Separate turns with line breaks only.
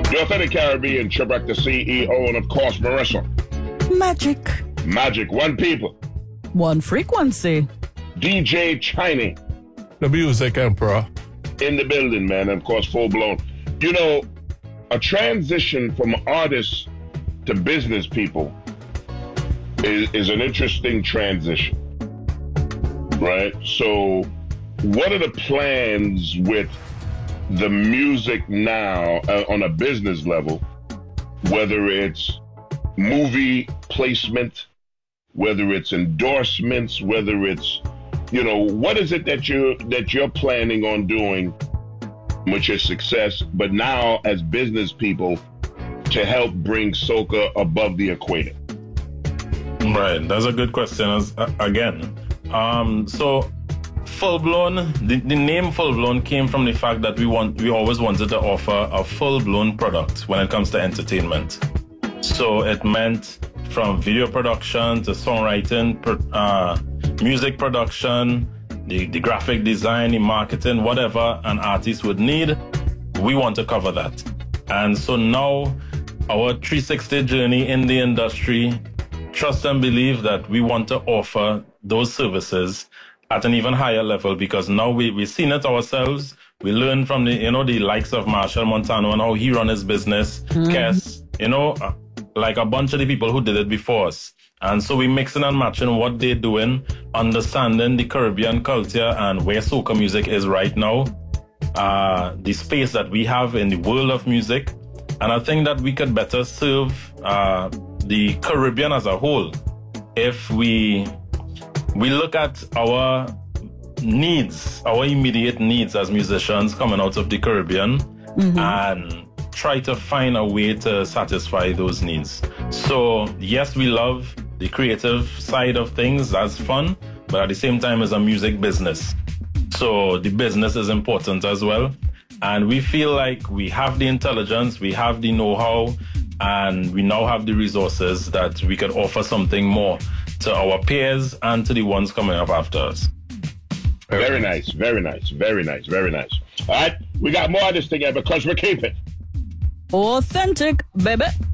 The Authentic Caribbean, Trebek the CEO, and of course, Marissa.
Magic.
Magic, one people.
One frequency.
DJ Chiney.
The Music Emperor.
In the building, man, and of course, full blown. You know, a transition from artists to business people is an interesting transition, right? So, what are the plans with the music now on a business level, whether it's movie placement, whether it's endorsements, whether it's, you know, what is it that you're planning on doing with your success, but now as business people to help bring soca above the equator?
Right, that's a good question again. So Full Blown, the name Full Blown came from the fact that we always wanted to offer a full blown product when it comes to entertainment. So it meant from video production to songwriting, music production, the graphic design, the marketing, whatever an artist would need, we want to cover that. And so now our 360 journey in the industry, trust and believe that we want to offer those services at an even higher level, because now we've seen it ourselves. We learn from the likes of Marshall Montano and how he run his business, Kes, like a bunch of the people who did it before us. And so we mixing and matching what they're doing, understanding the Caribbean culture and where soca music is right now, the space that we have in the world of music. And I think that we could better serve the Caribbean as a whole if we look at our needs, our immediate needs as musicians coming out of the Caribbean, and try to find a way to satisfy those needs. So yes, we love the creative side of things, that's fun, but at the same time it's a music business. So the business is important as well. And we feel like we have the intelligence, we have the know-how, and we now have the resources that we could offer something more to our peers and to the ones coming up after us.
Very nice, very nice, very nice, very nice. All right, we got more of this together because we're keeping
authentic, baby.